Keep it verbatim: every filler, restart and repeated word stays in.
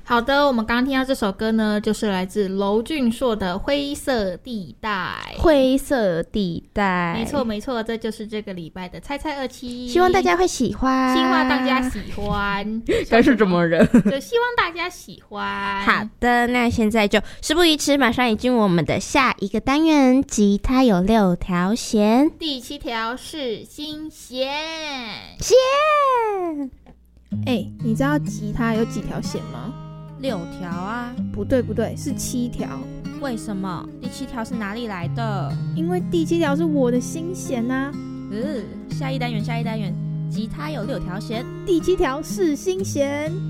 好的，我们刚刚听到这首歌呢，就是来自娄俊硕的《灰色地带》。 灰色地带， 没错没错，这就是这个礼拜的猜猜二七， 希望大家会喜欢， 希望大家喜欢。 该是怎么人？ 就希望大家喜欢。 好的，那现在就事不宜迟，马上进入我们的下一个单元。吉他有六条弦， 第七条是心弦。 弦。 哎、欸，你知道吉他有几条弦吗？ 六条啊。 不对不对，是七条。 为什么？第七条是哪里来的？ 因为第七条是我的心弦啊。 嗯，下一单元下一单元，吉他有六条弦， 第七条是心弦。